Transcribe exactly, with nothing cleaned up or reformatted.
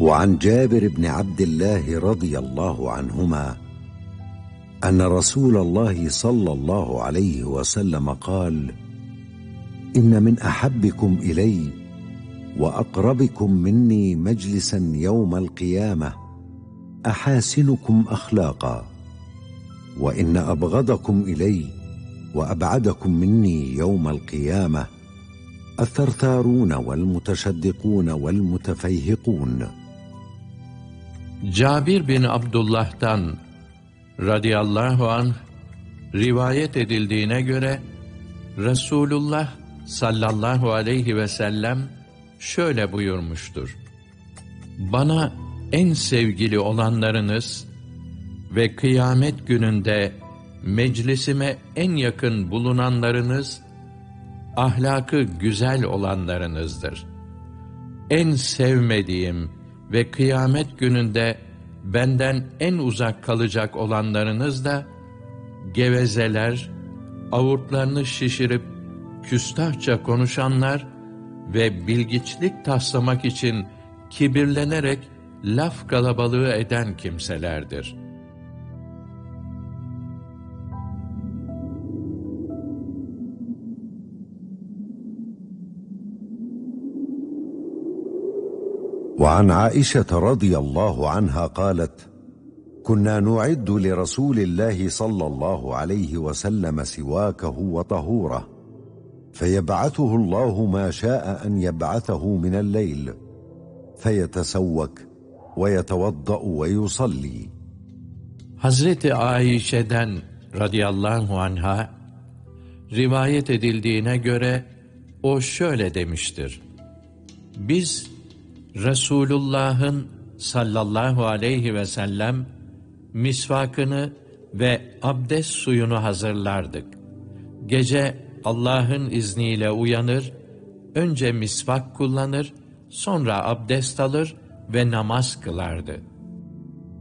وعن جابر بن عبد الله رضي الله عنهما أن رسول الله صلى الله عليه وسلم قال: إن من أحبكم إلي وأقربكم مني مجلسا يوم القيامة أحاسنكم أخلاقا، وإن أبغضكم إلي وأبعدكم مني يوم القيامة الثرثارون والمتشدقون والمتفيهقون. Cabir bin Abdullah'tan radıyallahu anh rivayet edildiğine göre Resulullah sallallahu aleyhi ve sellem şöyle buyurmuştur: Bana en sevgili olanlarınız ve kıyamet gününde meclisime en yakın bulunanlarınız, ahlakı güzel olanlarınızdır. En sevmediğim ve kıyamet gününde benden en uzak kalacak olanlarınız da gevezeler, avurtlarını şişirip küstahça konuşanlar ve bilgiçlik taslamak için kibirlenerek laf kalabalığı eden kimselerdir. وعن عائشة رضي الله عنها قالت: كنا نعد لرسول الله صلى الله عليه وسلم سواكه وطهوره فيبعثه الله ما شاء أن يبعثه من الليل فيتسوك ويتوضأ ويصلي. Hazreti Ayşe'den radıyallahu anha rivayet edildiğine göre o şöyle demiştir: Biz Resulullah'ın sallallahu aleyhi ve sellem misvakını ve abdest suyunu hazırlardık. Gece Allah'ın izniyle uyanır, önce misvak kullanır, sonra abdest alır ve namaz kılardı.